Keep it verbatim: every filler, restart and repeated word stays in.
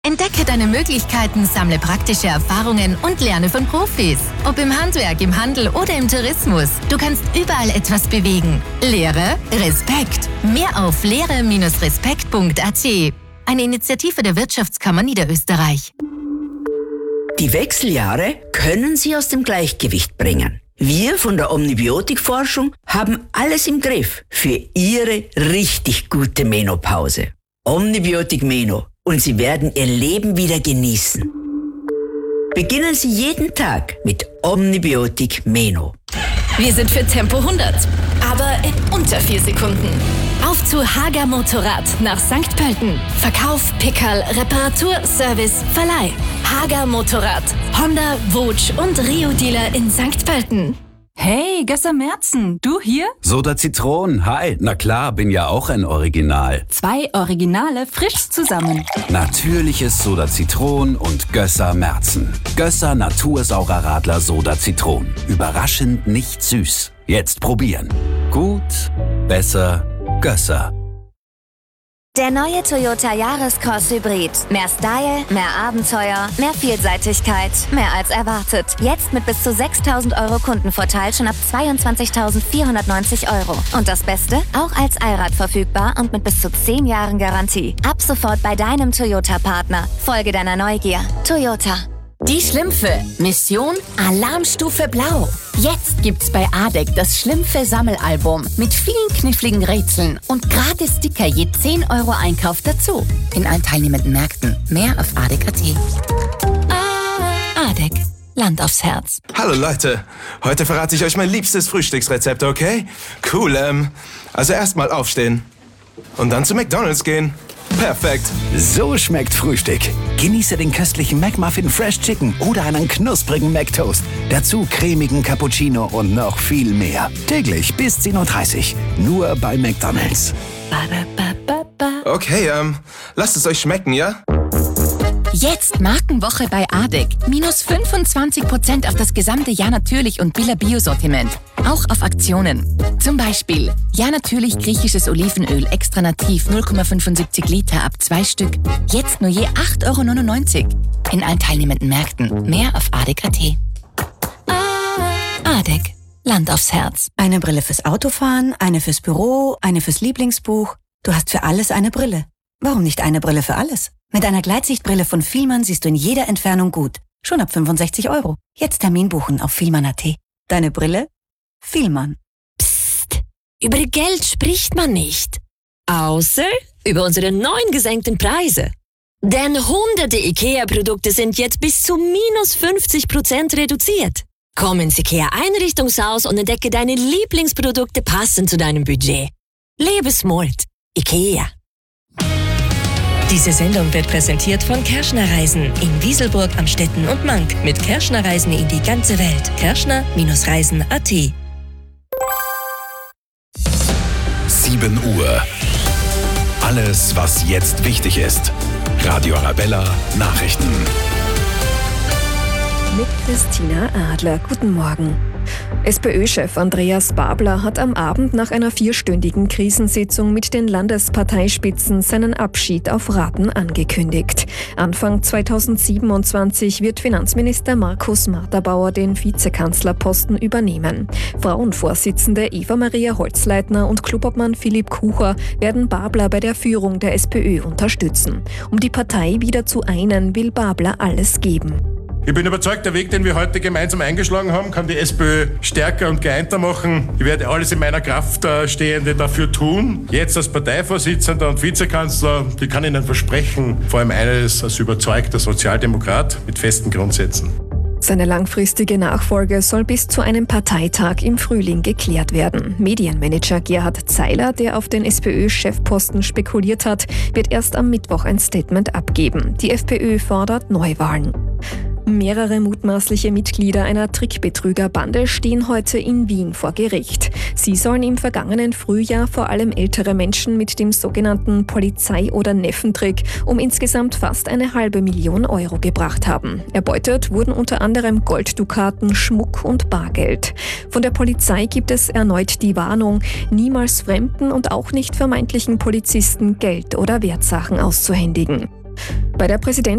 Entdecke deine Möglichkeiten, sammle praktische Erfahrungen und lerne von Profis. Ob im Handwerk, im Handel oder im Tourismus. Du kannst überall etwas bewegen. Lehre Respekt. Mehr auf lehre Respekt punkt a t. Eine Initiative der Wirtschaftskammer Niederösterreich. Die Wechseljahre können Sie aus dem Gleichgewicht bringen. Wir von der Omnibiotikforschung haben alles im Griff für Ihre richtig gute Menopause. Omnibiotik Meno. Und Sie werden Ihr Leben wieder genießen. Beginnen Sie jeden Tag mit Omnibiotik Meno. Wir sind für Tempo hundert, aber in unter vier Sekunden. Auf zu Hager Motorrad nach Sankt Pölten. Verkauf, Pickerl, Reparatur, Service, Verleih. Hager Motorrad. Honda, Wutsch und Rio-Dealer in Sankt Pölten. Hey, Gösser Merzen, du hier? Soda Zitron, hi. Na klar, bin ja auch ein Original. Zwei Originale frisch zusammen. Natürliches Soda Zitron und Gösser Merzen. Gösser Natursaurer Radler Soda Zitron. Überraschend nicht süß. Jetzt probieren. Gut, besser, Gösser. Der neue Toyota Yaris-Cross Hybrid. Mehr Style, mehr Abenteuer, mehr Vielseitigkeit, mehr als erwartet. Jetzt mit bis zu sechstausend Euro Kundenvorteil schon ab zweiundzwanzigtausendvierhundertneunzig Euro. Und das Beste? Auch als Allrad verfügbar und mit bis zu zehn Jahren Garantie. Ab sofort bei deinem Toyota-Partner. Folge deiner Neugier. Toyota. Die Schlümpfe. Mission Alarmstufe Blau. Jetzt gibt's bei A D E C das Schlümpfe-Sammelalbum mit vielen kniffligen Rätseln und gratis Sticker je zehn Euro Einkauf dazu. In allen teilnehmenden Märkten. Mehr auf A D E C punkt a t. A D E C. Land aufs Herz. Hallo Leute, heute verrate ich euch mein liebstes Frühstücksrezept, okay? Cool, ähm, also erstmal aufstehen und dann zu McDonald's gehen. Perfekt. So schmeckt Frühstück. Genieße den köstlichen McMuffin Fresh Chicken oder einen knusprigen McToast. Dazu cremigen Cappuccino und noch viel mehr. Täglich bis zehn Uhr dreißig. Nur bei McDonald's. Okay, ähm, lasst es euch schmecken, ja? Jetzt Markenwoche bei A D E C. Minus fünfundzwanzig Prozent auf das gesamte Ja Natürlich und Billa Bio-Sortiment. Auch auf Aktionen. Zum Beispiel Ja Natürlich griechisches Olivenöl extra nativ null Komma fünfundsiebzig Liter ab zwei Stück. Jetzt nur je acht Euro neunundneunzig. In allen teilnehmenden Märkten. Mehr auf A D E C punkt a t. A D E C. Land aufs Herz. Eine Brille fürs Autofahren, eine fürs Büro, eine fürs Lieblingsbuch. Du hast für alles eine Brille. Warum nicht eine Brille für alles? Mit einer Gleitsichtbrille von Fielmann siehst du in jeder Entfernung gut. Schon ab fünfundsechzig Euro. Jetzt Termin buchen auf fielmann punkt a t. Deine Brille? Fielmann. Psst. Über Geld spricht man nicht. Außer über unsere neuen gesenkten Preise. Denn hunderte IKEA-Produkte sind jetzt bis zu minus fünfzig Prozent reduziert. Komm ins IKEA-Einrichtungshaus und entdecke deine Lieblingsprodukte passend zu deinem Budget. Lebe smart. IKEA. Diese Sendung wird präsentiert von Kerschner Reisen in Wieselburg, Amstetten und Mank. Mit Kerschner Reisen in die ganze Welt. Kerschner Reisen punkt a t. sieben Uhr. Alles, was jetzt wichtig ist. Radio Arabella Nachrichten. Mit Christina Adler. Guten Morgen. SPÖ-Chef Andreas Babler hat am Abend nach einer vierstündigen Krisensitzung mit den Landesparteispitzen seinen Abschied auf Raten angekündigt. Anfang zweitausendsiebenundzwanzig wird Finanzminister Markus Marterbauer den Vizekanzlerposten übernehmen. Frauenvorsitzende Eva-Maria Holzleitner und Klubobmann Philipp Kucher werden Babler bei der Führung der SPÖ unterstützen. Um die Partei wieder zu einen, will Babler alles geben. Ich bin überzeugt, der Weg, den wir heute gemeinsam eingeschlagen haben, kann die SPÖ stärker und geeinter machen. Ich werde alles in meiner Kraft Stehende dafür tun. Jetzt als Parteivorsitzender und Vizekanzler, ich kann Ihnen versprechen, vor allem eines als überzeugter Sozialdemokrat mit festen Grundsätzen. Seine langfristige Nachfolge soll bis zu einem Parteitag im Frühling geklärt werden. Medienmanager Gerhard Zeiler, der auf den SPÖ-Chefposten spekuliert hat, wird erst am Mittwoch ein Statement abgeben. Die FPÖ fordert Neuwahlen. Mehrere mutmaßliche Mitglieder einer Trickbetrügerbande stehen heute in Wien vor Gericht. Sie sollen im vergangenen Frühjahr vor allem ältere Menschen mit dem sogenannten Polizei- oder Neffentrick um insgesamt fast eine halbe Million Euro gebracht haben. Erbeutet wurden unter anderem Golddukaten, Schmuck und Bargeld. Von der Polizei gibt es erneut die Warnung, niemals fremden und auch nicht vermeintlichen Polizisten Geld oder Wertsachen auszuhändigen. Bei der Präsidentin